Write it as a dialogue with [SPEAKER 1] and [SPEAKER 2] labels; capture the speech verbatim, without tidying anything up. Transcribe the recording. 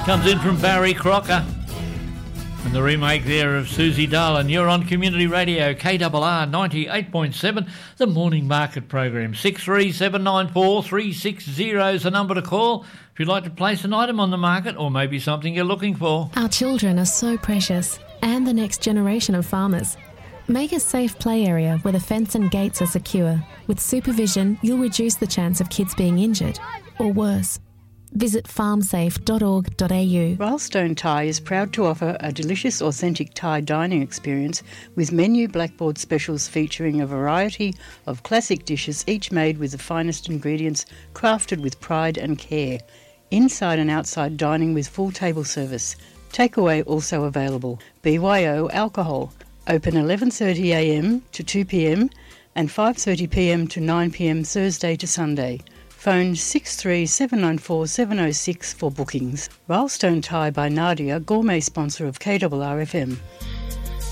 [SPEAKER 1] Comes in from Barry Crocker. And the remake there of Susie Darlin. You're on Community Radio, K R R ninety-eight point seven, the Morning Market Program. six three seven nine four three six zero is the number to call if you'd like to place an item on the market or maybe something you're looking for.
[SPEAKER 2] Our children are so precious, and the next generation of farmers. Make a safe play area where the fence and gates are secure. With supervision, you'll reduce the chance of kids being injured, or worse. Visit farm safe dot org dot a u.
[SPEAKER 3] Ralstone Thai is proud to offer a delicious, authentic Thai dining experience with menu blackboard specials featuring a variety of classic dishes, each made with the finest ingredients, crafted with pride and care. Inside and outside dining with full table service. Takeaway also available. B Y O alcohol. Open eleven thirty a m to two p m and five thirty p m to nine p m Thursday to Sunday. Phone six three seven nine four seven oh six for bookings. Ralstone Thai by Nadia, gourmet sponsor of K R R F M.